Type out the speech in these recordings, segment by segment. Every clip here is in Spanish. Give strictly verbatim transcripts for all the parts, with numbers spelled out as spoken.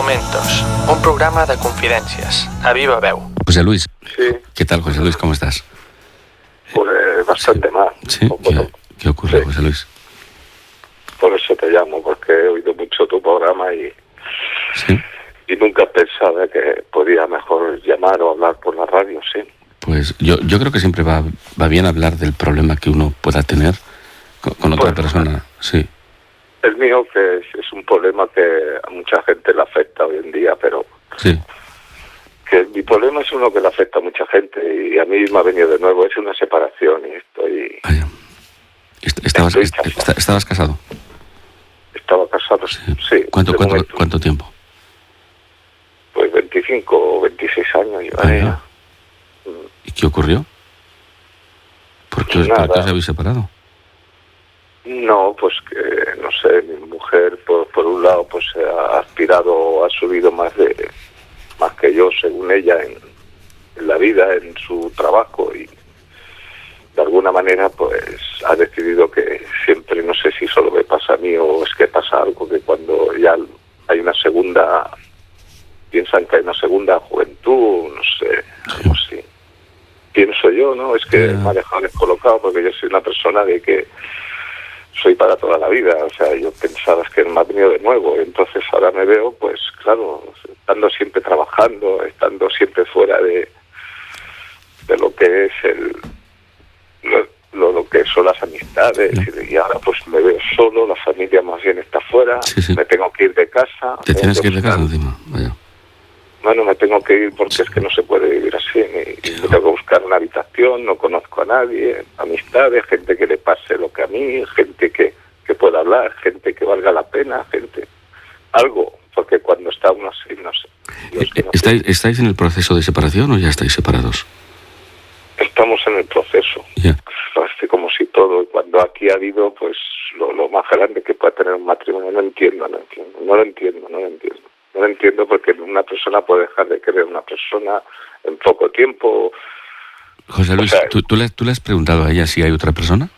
Momentos, un programa de confidències, a viva veu. José Luis. Sí. ¿Qué tal, José Luis? ¿Cómo estás? Pues bastante sí. mal. ¿Sí? Bueno, ¿Qué, ¿Qué ocurre, sí. José Luis? Por eso te llamo, porque he oído mucho tu programa y, Sí. y nunca pensaba que podía mejor llamar o hablar por la radio, sí. Pues yo, yo creo que siempre va, va bien hablar del problema que uno pueda tener con, con otra Pues, persona. Sí. El mío, que es, es un problema que a mucha gente le afecta hoy en día, pero Sí. que mi problema es uno que le afecta a mucha gente y a mí me ha venido de nuevo. Es una separación y estoy... Vaya. Est- Estabas, Estoy est- casado. est- ¿Estabas casado? Estaba casado, Sí. sí. ¿Cuánto, de cuánto, momento. ¿Cuánto tiempo? Pues veinticinco o veintiséis años llevaré Vaya. ya. ¿Y qué ocurrió? ¿Por qué, os, Nada. ¿Por qué os habéis separado? No, pues que, no sé, mi mujer, por, por un lado, pues ha aspirado, ha subido más de más que yo, según ella, en, en la vida, en su trabajo, y de alguna manera, pues ha decidido que siempre, no sé si solo me pasa a mí o es que pasa algo, que cuando ya hay una segunda, piensan que hay una segunda juventud, no sé, algo así. Pienso yo, ¿no? Es que Yeah. me ha dejado descolocado porque yo soy una persona de que soy para toda la vida, o sea, yo pensaba que me ha venido de nuevo, entonces ahora me veo, pues claro, estando siempre trabajando, estando siempre fuera de de lo que es el lo, lo, lo que son las amistades, No. y ahora pues me veo solo, la familia más bien está fuera, Sí, sí. me tengo que ir de casa. Te tengo tienes que ir de casa buscar- encima. Vaya. Bueno, me tengo que ir porque es que no se puede vivir así, y, y me tengo que buscar una habitación, no conozco a nadie, amistades, gente que le pase lo que a mí, gente que, que pueda hablar, gente que valga la pena, gente, algo, porque cuando está uno así, no sé. Yo Eh, es que no sé. ¿Estáis, ¿Estáis en el proceso de separación o ya estáis separados? Estamos en el proceso, Ya. parece como si todo, y cuando aquí ha habido, pues, lo, lo más grande que puede tener un matrimonio, no entiendo, no entiendo, no lo entiendo, no lo entiendo. No lo entiendo porque una persona puede dejar de querer a una persona en poco tiempo. José Luis, O sea, ¿tú, tú, le, ¿tú le has preguntado a ella si hay otra persona?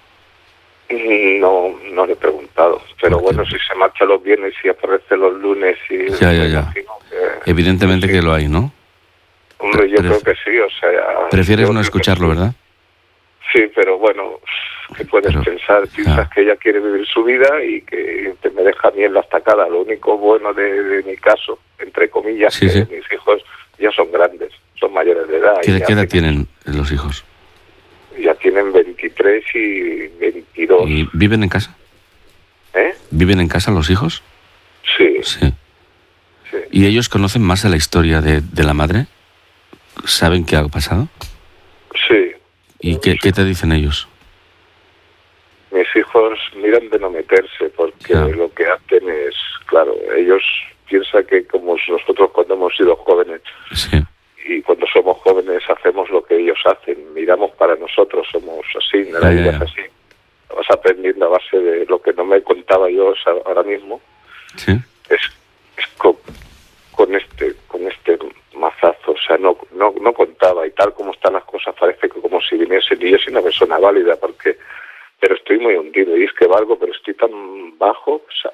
No, no le he preguntado, pero ¿Por qué? bueno, si se marcha los viernes y aparece los lunes y... Ya, ya, me ya. imagino que- Evidentemente sí. que lo hay, ¿no? Hombre, yo Pref- creo que sí, o sea... Prefieres yo no creo que escucharlo, sí. ¿verdad? Sí, pero bueno, ¿qué puedes Pero, pensar? Piensas ya. que ella quiere vivir su vida y que te me deja a mí en la estacada. Lo único bueno de, de mi caso, entre comillas, Sí, que sí. mis hijos ya son grandes, son mayores de edad. ¿Qué, y ya qué edad tienen- tienen los hijos? Ya tienen veintitrés y veintidós. ¿Y viven en casa? ¿Eh? ¿Viven en casa los hijos? Sí, Sí. sí. ¿Y ellos conocen más de la historia de, de la madre? ¿Saben qué ha pasado? Sí. ¿Y qué, qué te dicen ellos? Mis hijos miran de no meterse porque Ya. lo que hacen es, claro, ellos piensan que como nosotros cuando hemos sido jóvenes Sí. y cuando somos jóvenes hacemos lo que ellos hacen, miramos para nosotros, somos así, la Ya, ya, vida ya. es así. Vas aprendiendo a base de lo que no me contaba yo ahora mismo, ¿Sí? es, es con, con este con este mazazo, o sea, no, no no contaba, y tal como están las cosas parece que como si viniese, y yo soy una persona válida, porque pero estoy muy hundido, y es que valgo, pero estoy tan bajo, o sea,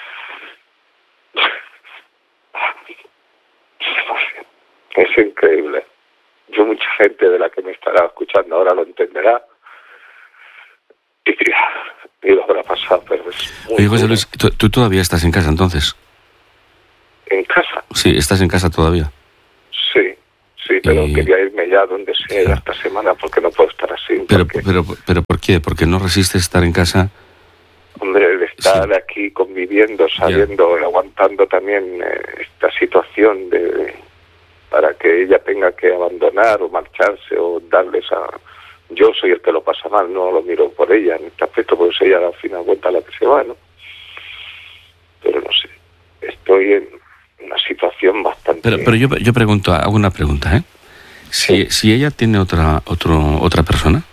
es increíble. Yo, mucha gente de la que me estará escuchando ahora lo entenderá y, y lo habrá pasado, pero es muy Oye, José duro. Luis, ¿tú, tú todavía estás en casa entonces? En casa, Sí, estás en casa todavía. sí, sí, pero Y- quería irme ya donde sea ya esta semana porque no puedo estar así. Pero, porque, pero, pero ¿por qué? Porque no resistes estar en casa. hombre, el estar Sí. aquí conviviendo, sabiendo, aguantando también eh, esta situación de para que ella tenga que abandonar o marcharse o darles a... Yo soy el que lo pasa mal, no lo miro por ella en este aspecto, porque es ella al final cuenta la que se va, ¿no? Pero no sé, estoy en una situación bastante... Pero, pero yo, yo pregunto, hago una pregunta, ¿eh? Si, Sí. si ella tiene otra, otro, otra persona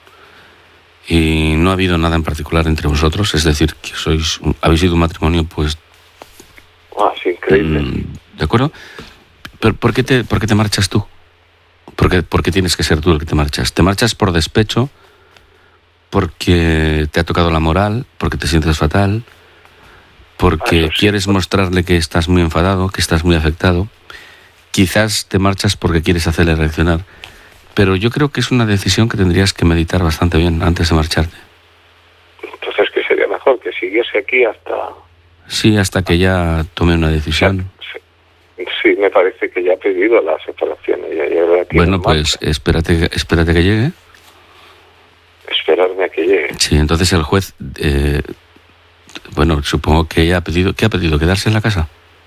y no ha habido nada en particular entre vosotros, es decir, que sois, un- habéis sido un matrimonio, pues, Ah, sí, increíble. mm, ¿de acuerdo? Pero ¿por qué te, por qué te marchas tú? ¿Por qué, por qué tienes que ser tú el que te marchas? ¿Te marchas por despecho? ¿Porque te ha tocado la moral? ¿Porque te sientes fatal? porque Ah, sí, quieres pues. mostrarle que estás muy enfadado, que estás muy afectado. Quizás te marchas porque quieres hacerle reaccionar, pero yo creo que es una decisión que tendrías que meditar bastante bien antes de marcharte. Entonces, ¿qué sería mejor? Que siguiese aquí hasta... Sí, hasta que ya tome una decisión. Sí, sí, me parece que ya ha pedido la separación. Ella ya la tiene Bueno, en pues marcha. espérate, espérate que llegue. Esperarme a que llegue. Sí, entonces el juez, eh, bueno, supongo que ella ha pedido, ¿qué ha pedido? ¿Quedarse en la casa?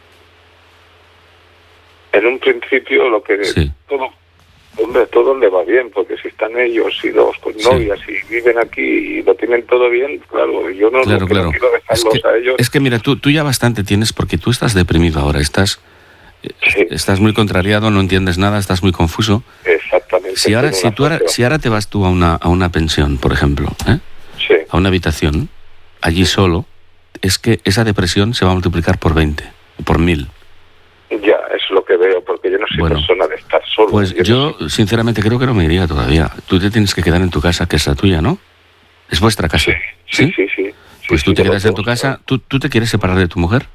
En un principio lo que... Sí. Todo, hombre, todo le va bien, porque si están ellos y dos con Sí. novias y viven aquí y lo tienen todo bien, claro, yo no, Claro, lo que claro. no quiero Es dejarlos que, a ellos. es que mira, tú, tú ya bastante tienes porque tú estás deprimido ahora, estás, eh, Sí. estás muy contrariado, no entiendes nada, estás muy confuso. Exactamente. Si ahora, tengo si una tú ahora, frustración. si ahora te vas tú a una, a una pensión, por ejemplo, ¿eh? Sí, a una habitación, allí solo, es que esa depresión se va a multiplicar por veinte, por mil. ya, es lo que veo, porque yo no soy Bueno, persona de estar solo. Pues no yo, soy- sinceramente, creo que no me iría todavía. Tú te tienes que quedar en tu casa, que es la tuya, ¿no? Es vuestra casa. Sí, sí, sí. sí, Pues sí, tú sí, te de quedas los en tu dos, casa. ¿Tú, ¿Tú te quieres separar de tu mujer?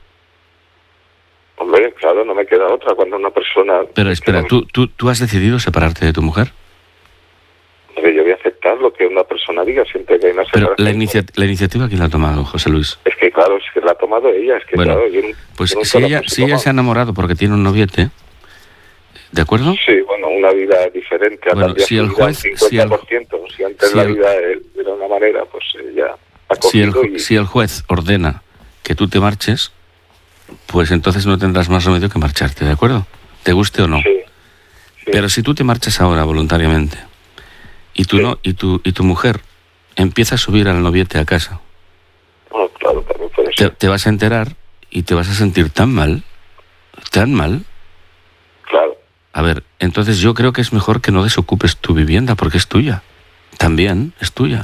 Hombre, claro, no me queda otra cuando una persona... Pero espera, que no- ¿tú, tú, ¿tú has decidido separarte de tu mujer? Hombre, yo voy a aceptar lo que una persona diga siempre que hay una Pero separación. la, inicia- la iniciativa, ¿quién la ha tomado, José Luis? Es que claro, es que la ha tomado ella, es que Bueno, claro, yo, no- Pues yo nunca si la ella, puse si ella tomada. se ha enamorado porque tiene un noviete, ¿de acuerdo? Sí, bueno, una vida diferente a Bueno, la de si el su vida, juez- un cincuenta por ciento. si el- Si antes si la el- vida eh, era una manera, pues ella ha Si el, cogido ju- y... si el juez ordena que tú te marches, pues entonces no tendrás más remedio que marcharte, ¿de acuerdo? Te guste o no. Sí, sí. Pero si tú te marchas ahora voluntariamente y tu, Sí. no, y tu, y tu mujer empieza a subir al noviete a casa, Bueno, claro, también puede te, ser. te vas a enterar y te vas a sentir tan mal, tan mal. Claro. A ver, entonces yo creo que es mejor que no desocupes tu vivienda porque es tuya. También es tuya.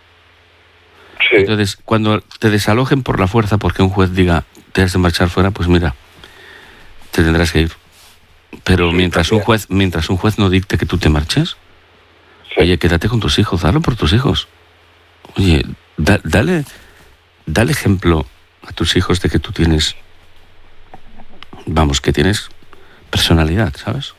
Sí, Entonces, cuando te desalojen por la fuerza porque un juez diga te has de marchar fuera, pues mira, te tendrás que ir. Pero Sí, mientras un también. juez, mientras un juez no dicte que tú te marches, sí. oye, quédate con tus hijos, dalo por tus hijos. Oye, da- dale, dale ejemplo a tus hijos de que tú tienes, vamos, que tienes personalidad, ¿sabes?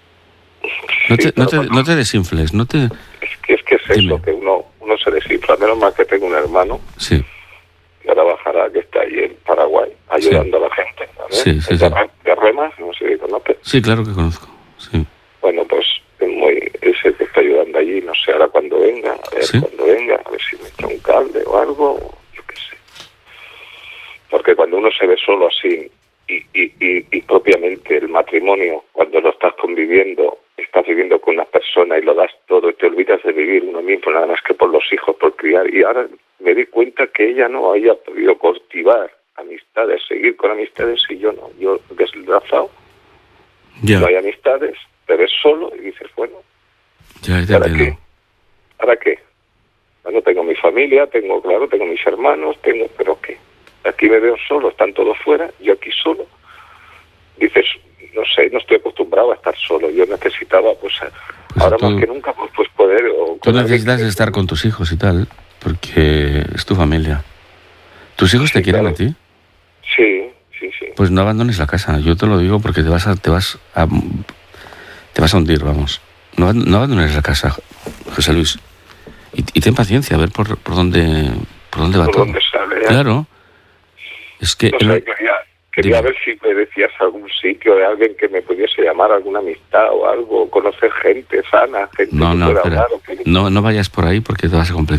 No Sí, te, no pero te, bueno, no te desinfles, no te... es que es, que es Dime. eso, que uno, uno se desinfla. Menos mal que tengo un hermano Sí, que ahora bajará, que está ahí en Paraguay, ayudando a la gente. ¿sabes? Sí, sí, El sí. de, Re- de Remas, no sé si conoce. sí, claro que conozco. Sí, Bueno, pues es muy, es el que está ayudando allí, no sé, ahora cuando venga, a ver ¿Sí? cuando venga, a ver si me echa un cable o algo, yo qué sé. Porque cuando uno se ve solo así, y, y, y, y propiamente el matrimonio, cuando lo estás conviviendo, estás viviendo con una persona y lo das todo, y te olvidas de vivir uno mismo, nada más que por los hijos, por criar, y ahora me di cuenta que ella no había podido cultivar amistades, seguir con amistades, y yo no, yo desplazado, ya, no hay amistades, te ves solo y dices, bueno, ya te ¿ahora entiendo. qué? ¿Ahora qué? Bueno, tengo mi familia, tengo, claro, tengo mis hermanos, tengo, pero ¿qué? Aquí me veo solo, están todos fuera, yo aquí solo. Dices, no sé, no estoy acostumbrado a estar solo. Yo necesitaba, pues, Pues ahora tú- más que nunca, pues, pues poder... O Tú con alguien necesitas que- estar con tus hijos y tal, porque es tu familia. ¿Tus hijos te Sí, quieren claro. a ti? Sí, sí, sí. Pues no abandones la casa. Yo te lo digo porque te vas a, te vas a, te vas a hundir, vamos. No, aband- no abandones la casa, José Luis. Y, y ten paciencia, a ver por, por dónde, por dónde va ¿Por todo. dónde sale? ya? Claro. Es que No el- sé, quería, quería Dime. ver si me decías algún sitio de alguien que me pudiese llamar, alguna amistad o algo, conocer gente sana, gente no, que no, pueda espera. hablar. O que... No, no vayas por ahí porque te vas a complicar.